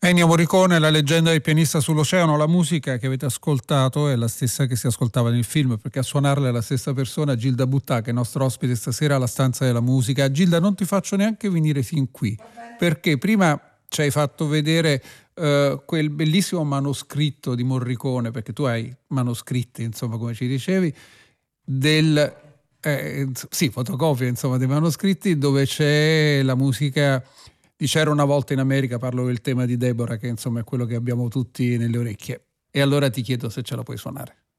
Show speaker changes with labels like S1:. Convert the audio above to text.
S1: Ennio Morricone, La leggenda del pianista sull'oceano. La musica che avete ascoltato è la stessa che si ascoltava nel film, perché a suonarla è la stessa persona, Gilda Buttà, che è nostro ospite stasera alla Stanza della Musica. Gilda, non ti faccio neanche venire fin qui, perché prima ci hai fatto vedere quel bellissimo manoscritto di Morricone, perché tu hai manoscritti, insomma, come ci dicevi, sì, fotocopie, insomma, dei manoscritti dove c'è la musica di C'era una volta in America. Parlo del tema di Deborah, che insomma è quello che abbiamo tutti nelle orecchie. E allora ti chiedo se ce la puoi suonare.